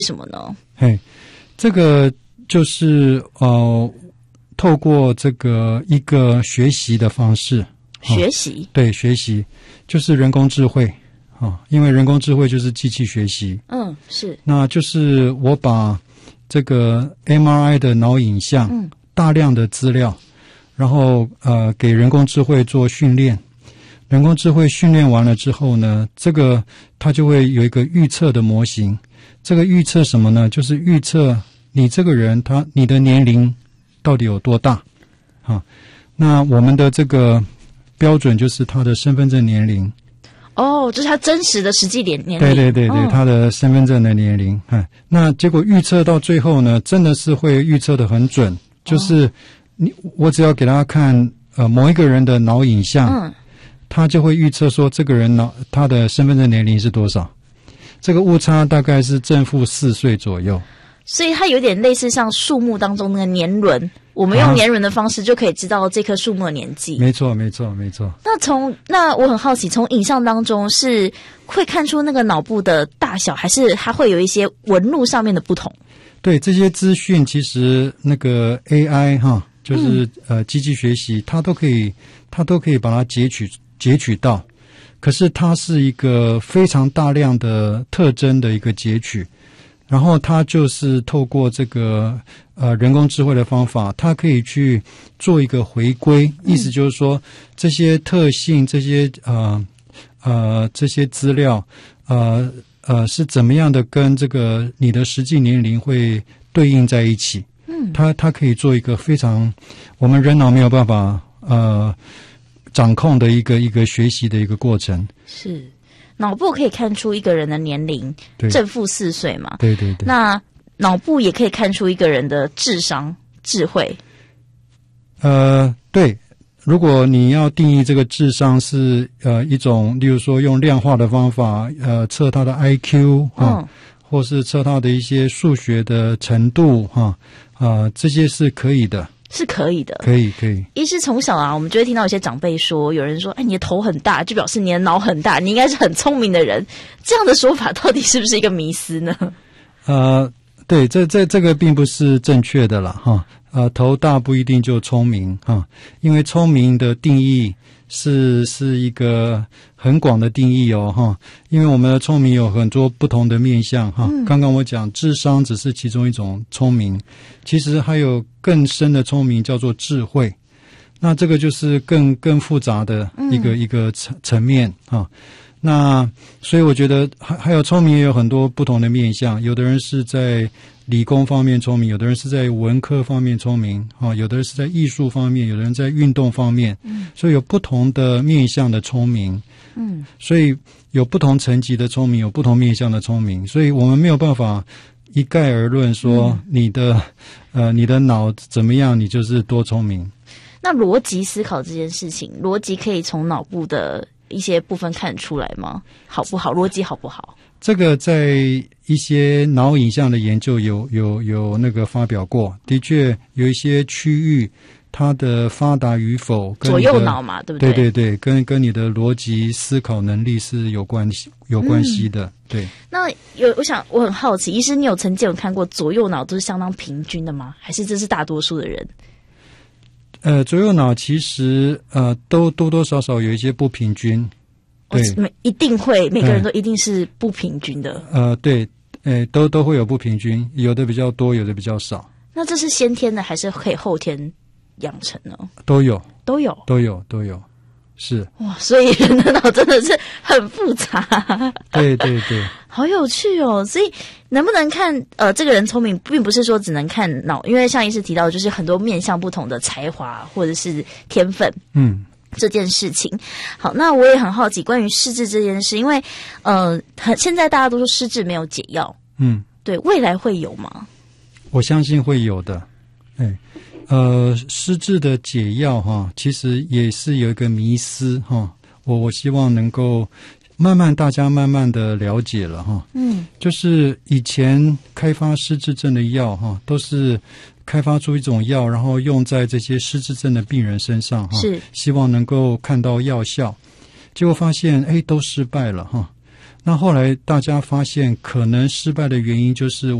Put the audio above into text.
什么呢？ 嘿，这个就是透过这个一个学习的方式， 学习， 对，学习就是人工智慧因为人工智慧就是机器学习， 是， 那就是我把这个 MRI 的脑影像，大量的资料，然后给人工智慧做训练。人工智慧训练完了之后呢，这个它就会有一个预测的模型。这个预测什么呢？就是预测你这个人你的年龄到底有多大那我们的这个标准就是他的身份证年龄。 就是他真实的实际年龄。 对对对对，他的身份证的年龄。那结果预测到最后呢，真的是会预测得很准，就是我只要给他看某一个人的脑影像，他就会预测说这个人他的身份证年龄是多少，这个误差大概是正负4岁左右。 所以它有点类似像树木当中那个年轮，我们用年轮的方式就可以知道这棵树木的年纪。 没错没错没错。 那我很好奇，从影像当中是会看出那个脑部的大小，还是它会有一些纹路上面的不同？ 对，这些资讯其实那个 AI 就是机器学习，它都可以把它截取到，可是它是一个非常大量的特征的一个截取，然后它就是透过这个人工智慧的方法，它可以去做一个回归，意思就是说这些特性，这些资料是怎么样的跟这个你的实际年龄会对应在一起。它可以做一个非常我们人脑没有办法掌控的一个学习的一个过程。 是，脑部可以看出一个人的年龄，正负4岁嘛。 对对对。那脑部也可以看出一个人的智商、智慧。 对。如果你要定义这个智商是一种，例如说用量化的方法测他的 IQ 或是测他的一些数学的程度这些是可以的。 是可以的， 可以。 医师从小我们就会听到有些长辈说，有人说，你的头很大，就表示你的脑很大，你应该是很聪明的人。这样的说法到底是不是一个迷思呢？ 对，这个并不是正确的啦头大不一定就聪明因为聪明的定义是一个很广的定义因为我们的聪明有很多不同的面向刚刚我讲智商只是其中一种聪明，其实还有更深的聪明叫做智慧，那这个就是更复杂的一个层面那所以我觉得还有聪明也有很多不同的面向，有的人是在理工方面聪明，有的人是在文科方面聪明有的人是在艺术方面，有的人在运动方面所以有不同的面向的聪明所以有不同层级的聪明，有不同面向的聪明，所以我们没有办法一概而论说你的脑怎么样你就是多聪明。 那逻辑思考这件事情，逻辑可以从脑部的一些部分看出来吗？好不好？逻辑好不好？ 这个在一些脑影像的研究有那个发表过，的确有一些区域它的发达与否跟左右脑嘛，对不对？ 对对对，跟你的逻辑思考能力是有关系的。对。 那我很好奇，医师你曾经有看过左右脑都是相当平均的吗？还是这是大多数的人？ 左右脑其实都多多少少有一些不平均。对， 一定会，每个人都一定是不平均的。 对，都会有不平均，有的比较多，有的比较少。 那这是先天的还是可以后天养成呢？ 都有，是。 哇，所以人的脑真的是很复杂。 对对对， 好有趣哦。所以能不能看这个人聪明，并不是说只能看脑，因为像医师提到的就是很多面向不同的才华或者是天分。这件事情。好，那我也很好奇关于失智这件事，因为现在大家都说失智没有解药，对，未来会有吗？ 我相信会有的。失智的解药其实也是有一个迷思我希望能够大家慢慢的了解了就是以前开发失智症的药都是开发出一种药，然后用在这些失智症的病人身上是希望能够看到药效，结果发现都失败了那后来大家发现，可能失败的原因就是